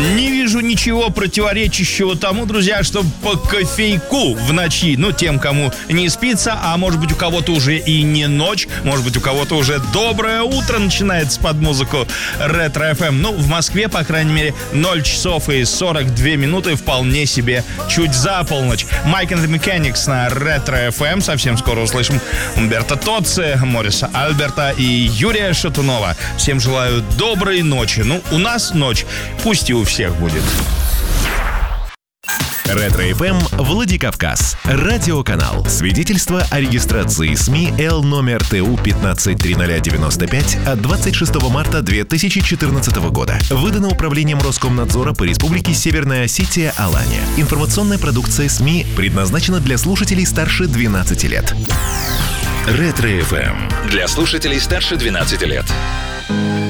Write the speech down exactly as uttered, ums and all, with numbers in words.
Не вижу ничего противоречащего тому, друзья, что по кофейку в ночи, ну, тем, кому не спится, а может быть, у кого-то уже и не ночь, может быть, у кого-то уже доброе утро начинается под музыку Ретро эф эм. Ну, в Москве, по крайней мере, ноль часов и сорок две минуты, вполне себе чуть за полночь. Mike and the Mechanics на Ретро эф эм. Совсем скоро услышим Умберто Тоцци, Мориса Альберта и Юрия Шатунова. Всем желаю доброй ночи. Ну, у нас ночь, пусть и у всех будет. Ретро эф эм Владикавказ. Радиоканал. Свидетельство о регистрации СМИ Л номер Т У пятнадцать триста девяносто пять от двадцать шестого марта две тысячи четырнадцатого года. Выдано Управлением Роскомнадзора по Республике Северная Осетия Алания. Информационная продукция СМИ предназначена для слушателей старше двенадцати лет. Ретро эф эм. Для слушателей старше двенадцати лет.